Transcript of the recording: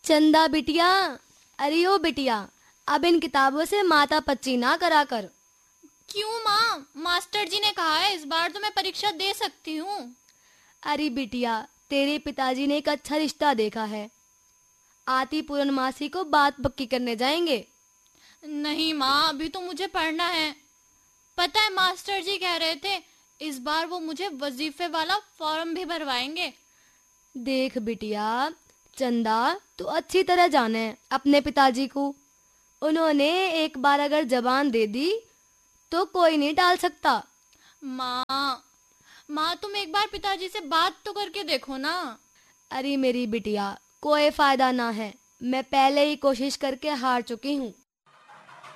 चंदा बिटिया, अरे ओ बिटिया, अब इन किताबों से माता पच्ची ना करा कर। क्यों माँ? मास्टर जी ने कहा है इस बार तो मैं परीक्षा दे सकती हूँ। अरे बिटिया, तेरे पिताजी ने एक अच्छा रिश्ता देखा है, आती पूर्णमासी को बात पक्की करने जाएंगे। नहीं माँ, अभी तो मुझे पढ़ना है। पता है मास्टर जी कह रहे थे इस बार वो मुझे वजीफे वाला फॉर्म भी भरवाएंगे। देख बिटिया, चंदा तू अच्छी तरह जाने अपने पिताजी को। उन्होंने एक बार अगर जबान दे दी तो कोई नहीं टाल सकता। माँ, माँ तुम एक बार पिताजी से बात तो करके देखो ना। अरे मेरी बिटिया, कोई फायदा ना है, मैं पहले ही कोशिश करके हार चुकी हूँ।